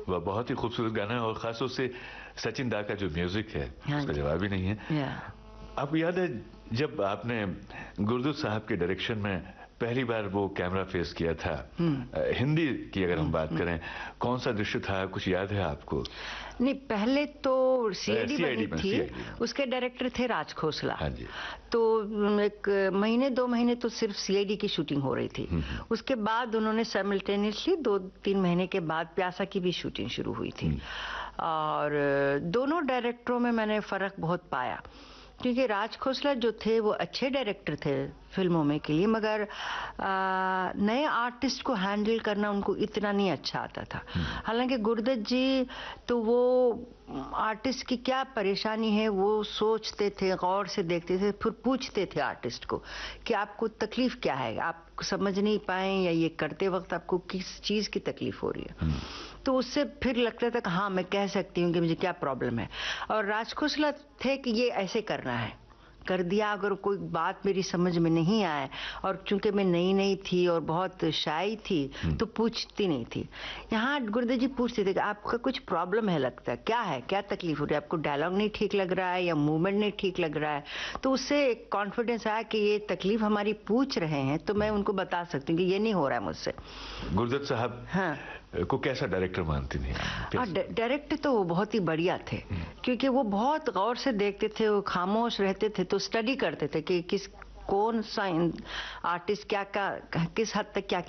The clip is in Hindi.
वह बहुत ही खूबसूरत गाना है और खास तौर से सचिन दा का जो म्यूजिक है उसका जवाब ही नहीं है। आपको याद है जब आपने गुरदत साहब के डायरेक्शन में पहली बार वो कैमरा फेस किया था, हिंदी की अगर हम बात करें, कौन सा दृश्य था, कुछ याद है आपको? नहीं, पहले तो सीआईडी बनी थी, उसके डायरेक्टर थे राज खोसला। हाँ जी। तो एक महीने 2 महीने तो सिर्फ सीआईडी की शूटिंग हो रही थी। उसके बाद उन्होंने साइमल्टेनियसली 2-3 महीने के बाद प्यासा की भी शूटिंग शुरू हुई थी। और दोनों डायरेक्टरों में मैंने फर्क बहुत पाया, क्योंकि राज खोसला जो थे वो अच्छे डायरेक्टर थे फिल्मों में के लिए, मगर नए आर्टिस्ट को हैंडल करना उनको इतना नहीं अच्छा आता था। हालांकि गुरदत जी तो वो आर्टिस्ट की क्या परेशानी है वो सोचते थे, गौर से देखते थे, फिर पूछते थे आर्टिस्ट को कि आपको तकलीफ क्या है, आप समझ नहीं पाए या ये करते वक्त आपको किस चीज़ की तकलीफ हो रही है। तो उससे फिर लगता था कि हाँ मैं कह सकती हूँ कि मुझे क्या प्रॉब्लम है। और राज खोसला थे कि ये ऐसे करना है, कर दिया। अगर कोई बात मेरी समझ में नहीं आए, और चूंकि मैं नई थी और बहुत शाई थी तो पूछती नहीं थी। यहाँ गुरदत जी पूछते थे कि आपका कुछ प्रॉब्लम है, लगता है क्या है, क्या तकलीफ हो रही है, आपको डायलॉग नहीं ठीक लग रहा है या मूवमेंट नहीं ठीक लग रहा है। तो उससे एक कॉन्फिडेंस आया कि ये तकलीफ हमारी पूछ रहे हैं तो मैं उनको बता सकती हूँ कि ये नहीं हो रहा है मुझसे। गुरदत साहब को कैसा डायरेक्टर मानती थी? डायरेक्टर तो वो बहुत ही बढ़िया थे, क्योंकि वो बहुत गौर से देखते थे, वो खामोश रहते थे तो स्टडी करते थे कि कौन सा आर्टिस्ट क्या किस हद तक क्या